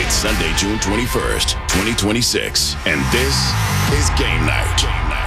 It's Sunday, June 21st, 2026, and this is Game Night.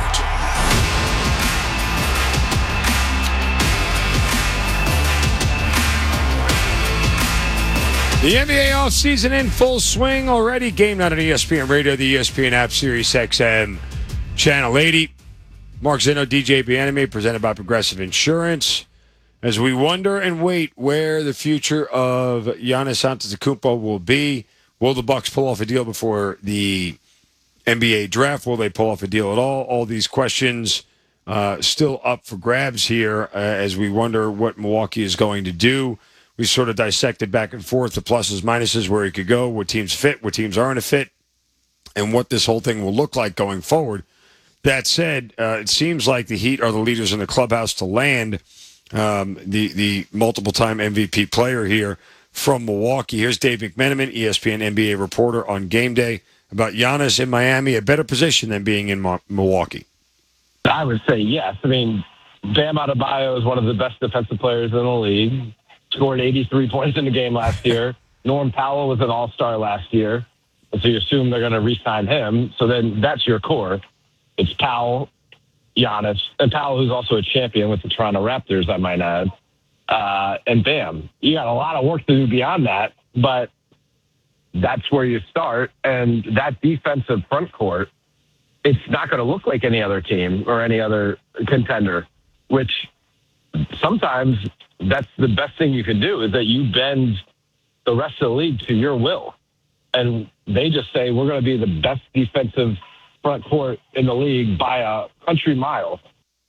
The NBA offseason in full swing already. Game Night on ESPN Radio, the ESPN app, Sirius XM, Channel 80. Mark Zinno, DJ Bianime, presented by Progressive Insurance. As we wonder and wait where the future of Giannis Antetokounmpo will be, will the Bucks pull off a deal before the NBA draft? Will they pull off a deal at all? All these questions still up for grabs here as we wonder what Milwaukee is going to do. We sort of dissected back and forth the pluses, minuses, where he could go, what teams fit, what teams aren't a fit, and what this whole thing will look like going forward. That said, it seems like the Heat are the leaders in the clubhouse to land the multiple-time MVP player here from Milwaukee. Here's Dave McMenamin, ESPN NBA reporter on Game Day, about Giannis in Miami, a better position than being in Milwaukee. I would say yes. I mean, Bam Adebayo is one of the best defensive players in the league. Scored 83 points in the game last year. Norm Powell was an all-star last year. And so you assume they're going to re-sign him. So then that's your core. It's Powell, Giannis, and Powell, who's also a champion with the Toronto Raptors, I might add. And Bam. You got a lot of work to do beyond that, but that's where you start. And that defensive front court, it's not going to look like any other team or any other contender, which sometimes that's the best thing you can do, is that you bend the rest of the league to your will. And they just say, we're going to be the best defensive front court in the league by a country mile.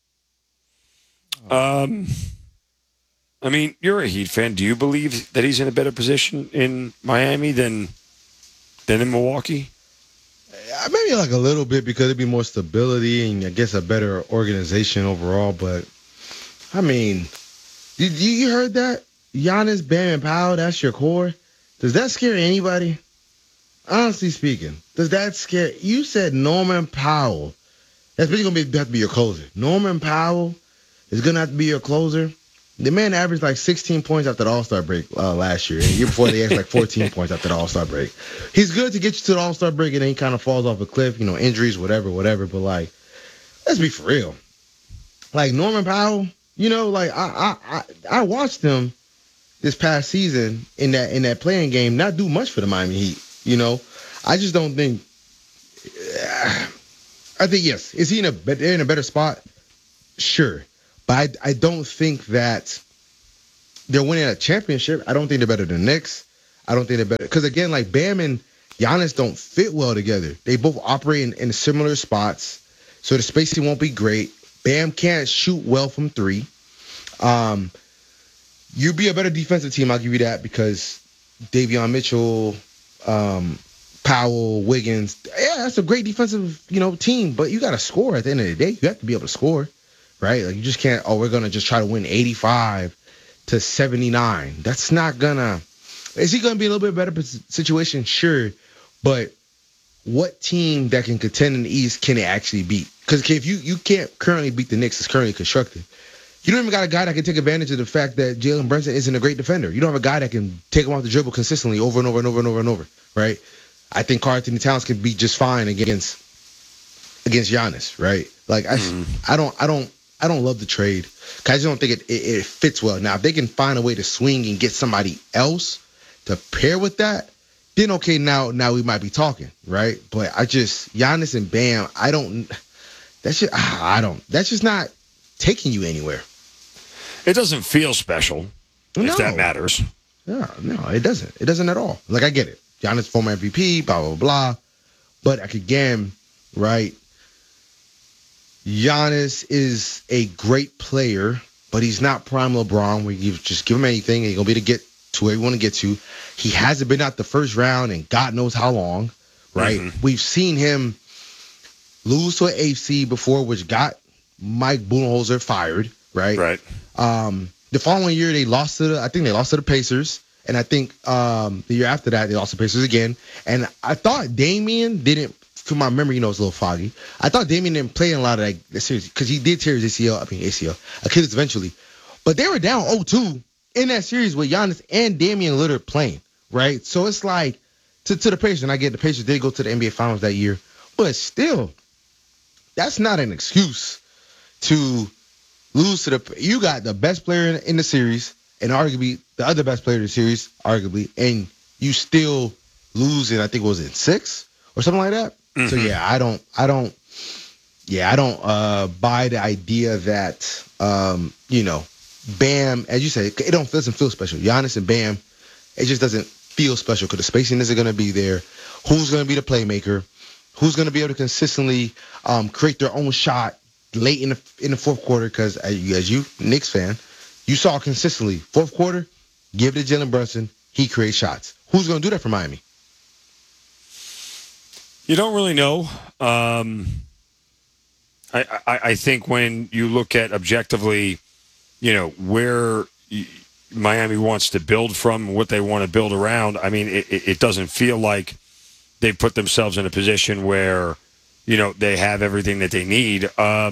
I mean, you're a Heat fan. Do you believe that he's in a better position in Miami than in Milwaukee? Maybe like a little bit, because it'd be more stability and I guess a better organization overall. But I mean, you heard that? Giannis, Bam, and Powell, that's your core. Does that scare anybody? Honestly speaking, does that scare? You said Norman Powell. That's really going to have to be your closer. Norman Powell is going to have to be your closer. The man averaged like 16 points after the All-Star break last year. And the year before, they averaged like 14 points after the All-Star break. He's good to get you to the All-Star break, and then he kind of falls off a cliff, injuries, whatever. But, like, let's be for real. Like, Norman Powell, like, I watched him this past season in that playing game not do much for the Miami Heat. I just don't think. I think yes. Is he in a better spot? Sure, but I don't think that they're winning a championship. I don't think they're better than the Knicks. I don't think they're better because again, like Bam and Giannis don't fit well together. They both operate in similar spots, so the spacing won't be great. Bam can't shoot well from three. You'd be a better defensive team. I'll give you that because Davion Mitchell. Powell, Wiggins, yeah, that's a great defensive, team. But you got to score at the end of the day. You have to be able to score, right? Like you just can't. Oh, we're gonna just try to win 85-79. That's not gonna. Is he gonna be a little bit better situation? Sure, but what team that can contend in the East can it actually beat? Because if you can't currently beat the Knicks, it's currently constructed. You don't even got a guy that can take advantage of the fact that Jalen Brunson isn't a great defender. You don't have a guy that can take him off the dribble consistently over and over and over and over and over, right? I think Karl-Anthony Towns can be just fine against Giannis, right? Like I don't love the trade because I just don't think it fits well. Now if they can find a way to swing and get somebody else to pair with that, then okay, now we might be talking, right? But Giannis and Bam, that's just not taking you anywhere. It doesn't feel special, if that matters. No, it doesn't. It doesn't at all. Like, I get it. Giannis, former MVP, blah, blah, blah. But, again, right, Giannis is a great player, but he's not prime LeBron where you just give him anything and he's going to be able to get to where you want to get to. He hasn't been out the first round in God knows how long, right? Mm-hmm. We've seen him lose to an AFC before, which got Mike Budenholzer fired, right? Right. The following year, they lost to the Pacers. And I think the year after that, they lost to the Pacers again. And I thought Damian didn't, for my memory, it's a little foggy. I thought Damian didn't play in a lot of that series because he did tear his Achilles eventually. But they were down 0-2 in that series with Giannis and Damian Lillard playing, right? So it's like to the Pacers. And I get the Pacers did go to the NBA Finals that year, but still, that's not an excuse to lose to the. You got the best player in the series, and arguably the other best player in the series, arguably, and you still lose in, I think it was in 6 or something like that. Mm-hmm. So yeah, I don't buy the idea that Bam, as you say, it doesn't feel special. Giannis and Bam, it just doesn't feel special because the spacing isn't going to be there. Who's going to be the playmaker? Who's going to be able to consistently create their own shot late in the fourth quarter? Because as you Knicks fan, you saw consistently fourth quarter, give it to Jalen Brunson, he creates shots. Who's going to do that for Miami? You don't really know. I think when you look at objectively, where Miami wants to build from, what they want to build around, I mean, it doesn't feel like they put themselves in a position where, they have everything that they need.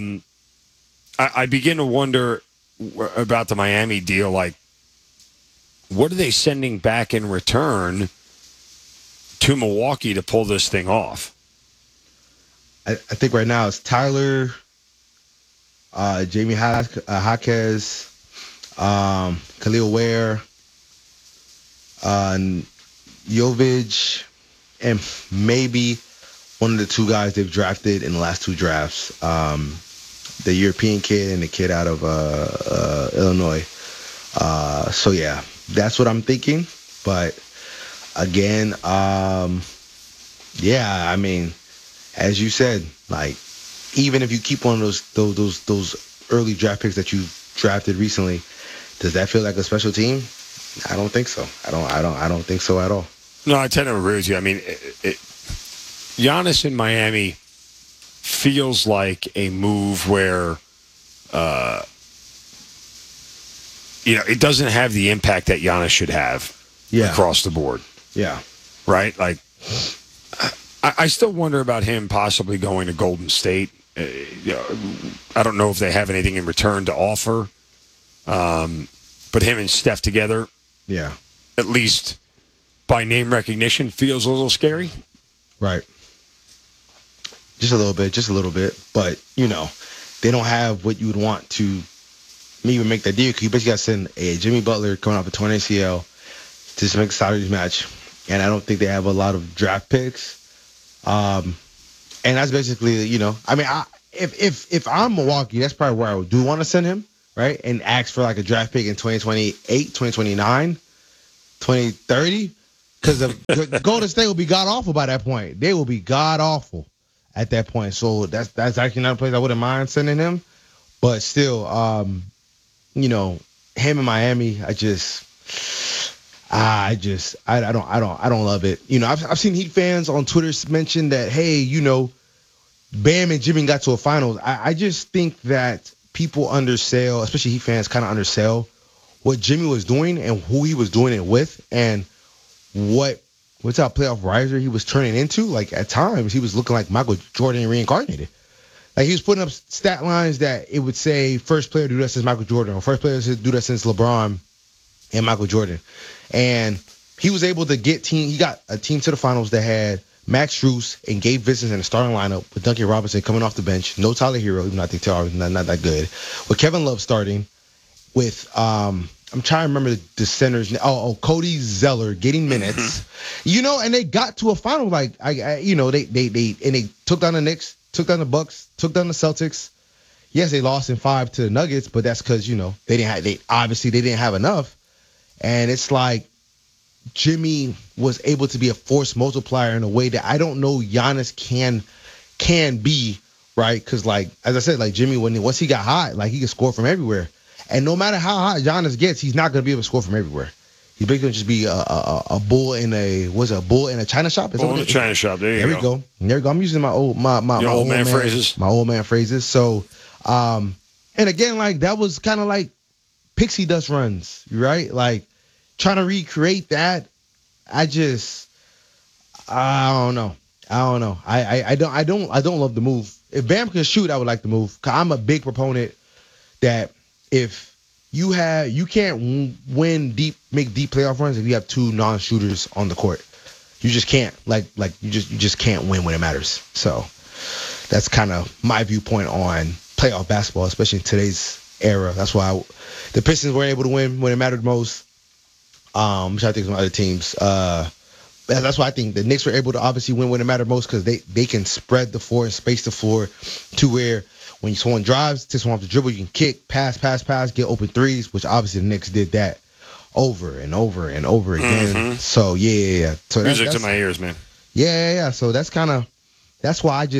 I begin to wonder about the Miami deal. Like, what are they sending back in return to Milwaukee to pull this thing off? I think right now it's Tyler, Jamie Jaquez, Khalil Ware, Jovic, and maybe one of the 2 guys they've drafted in the last 2 drafts, the European kid and the kid out of Illinois. So yeah, that's what I'm thinking. But again, yeah, I mean, as you said, like, even if you keep one of those early draft picks that you drafted recently, does that feel like a special team? I don't think so. I don't think so at all. No, I tend to agree with you. I mean, Giannis in Miami feels like a move where, it doesn't have the impact that Giannis should have across the board. Yeah. Right? Like, I still wonder about him possibly going to Golden State. I don't know if they have anything in return to offer. But him and Steph together, at least by name recognition, feels a little scary. Right. Just a little bit. But, they don't have what you would want to maybe make that deal. Because you basically got to send a Jimmy Butler coming off a torn ACL to just make a salaries match. And I don't think they have a lot of draft picks. And that's basically, I mean, if I'm Milwaukee, that's probably where I do want to send him, right? And ask for like a draft pick in 2028, 2029, 2030. Because the Golden State will be god-awful by that point. They will be god-awful at that point. So that's actually not a place I wouldn't mind sending him. But still, him in Miami, I don't love it. I've seen Heat fans on Twitter mention that, hey, Bam and Jimmy got to a finals. I just think that people undersell, especially Heat fans, kind of undersell what Jimmy was doing and who he was doing it with, and what's our playoff riser he was turning into. Like, at times he was looking like Michael Jordan reincarnated. Like, he was putting up stat lines that it would say first player to do that since Michael Jordan, or first player to do that since LeBron and Michael Jordan. And he was able to he got a team to the finals that had Max Strus and Gabe Vincent in the starting lineup with Duncan Robinson coming off the bench. No Tyler Hero, even though I think Tyler is not that good. With Kevin Love starting, with I'm trying to remember the centers. Cody Zeller getting minutes. And they got to a final. Like, they took down the Knicks, took down the Bucks, took down the Celtics. Yes, they lost in 5 to the Nuggets, but that's because they didn't have enough. And it's like Jimmy was able to be a force multiplier in a way that I don't know Giannis can be, right? Because, like, as I said, like, Jimmy, once he got hot, like, he can score from everywhere. And no matter how hot Giannis gets, he's not going to be able to score from everywhere. He's basically going to just be a bull in a china shop? Bull in a china shop. There we go. There we go. I'm using my old man phrases. My old man phrases. So, and again, like, that was kind of like pixie dust runs, right? Like, trying to recreate that, I don't know. I don't love the move. If Bam can shoot, I would like the move. 'Cause I'm a big proponent that if you can't make deep playoff runs if you have 2 non-shooters on the court. you just can't you just can't win when it matters. So that's kind of my viewpoint on playoff basketball, especially in today's era. That's why the Pistons were able to win when it mattered most. Which I think some other teams. That's why I think the Knicks were able to obviously win when it mattered most, because they can spread the floor and space the floor to where when someone drives, takes someone off the dribble, you can kick, pass, get open threes, which obviously the Knicks did that over and over and over again. Mm-hmm. So yeah. So music to my ears, man. Yeah. So that's why I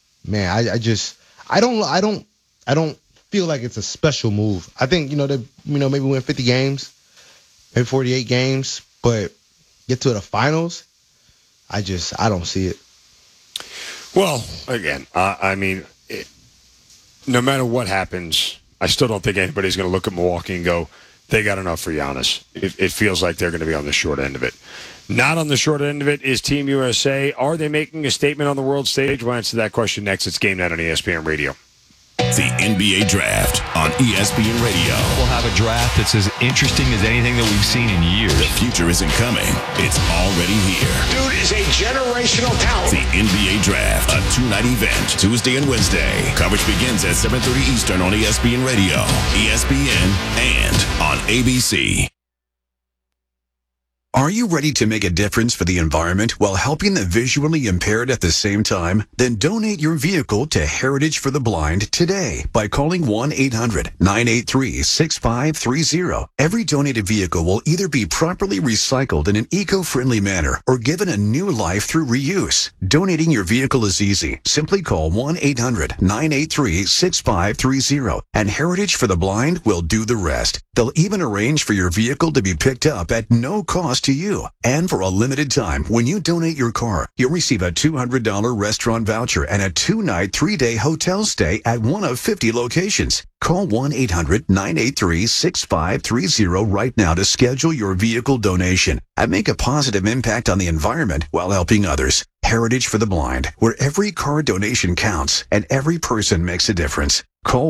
don't feel like it's a special move. I think maybe win 50 games, maybe 48 games, but get to the finals, I don't see it. Well, again, no matter what happens, I still don't think anybody's going to look at Milwaukee and go, they got enough for Giannis. It feels like they're going to be on the short end of it. Not on the short end of it is Team USA. Are they making a statement on the world stage? We'll answer that question next. It's Game Night on ESPN Radio. The NBA Draft on ESPN Radio. We'll have a draft that's as interesting as anything that we've seen in years. The future isn't coming. It's already here. Dude is a generational talent. The NBA Draft, a two-night event, Tuesday and Wednesday. Coverage begins at 7:30 Eastern on ESPN Radio, ESPN, and on ABC. Are you ready to make a difference for the environment while helping the visually impaired at the same time? Then donate your vehicle to Heritage for the Blind today by calling 1-800-983-6530. Every donated vehicle will either be properly recycled in an eco-friendly manner or given a new life through reuse. Donating your vehicle is easy. Simply call 1-800-983-6530 and Heritage for the Blind will do the rest. They'll even arrange for your vehicle to be picked up at no cost to you. And for a limited time, when you donate your car, you'll receive a $200 restaurant voucher and a 2-night, 3-day hotel stay at one of 50 locations. Call 1-800-983-6530 right now to schedule your vehicle donation and make a positive impact on the environment while helping others. Heritage for the Blind, where every car donation counts and every person makes a difference. Call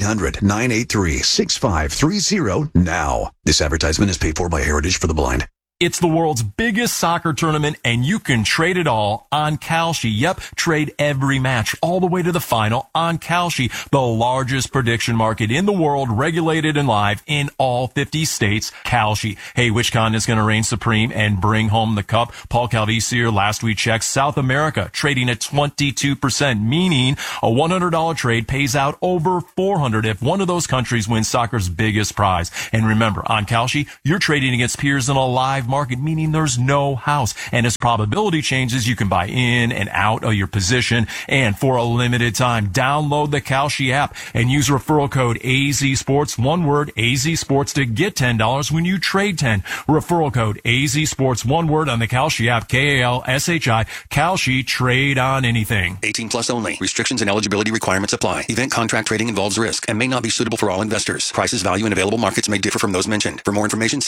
1-800-983-6530 now. This advertisement is paid for by Heritage for the Blind. It's the world's biggest soccer tournament, and you can trade it all on Kalshi. Yep, trade every match all the way to the final on Kalshi, the largest prediction market in the world, regulated and live in all 50 states. Kalshi. Hey, which continent's going to reign supreme and bring home the cup? Paul Calvisier last week checked South America, trading at 22%, meaning a $100 trade pays out over $400 if one of those countries wins soccer's biggest prize. And remember, on Kalshi, you're trading against peers in a live market, meaning there's no house. And as probability changes, you can buy in and out of your position. And for a limited time, download the Kalshi app and use referral code AZSports, one word, AZSports, to get $10 when you trade 10. Referral code AZSports, one word, on the Kalshi app, KALSHI, Kalshi, trade on anything. 18 plus only. Restrictions and eligibility requirements apply. Event contract trading involves risk and may not be suitable for all investors. Prices, value, and available markets may differ from those mentioned. For more information,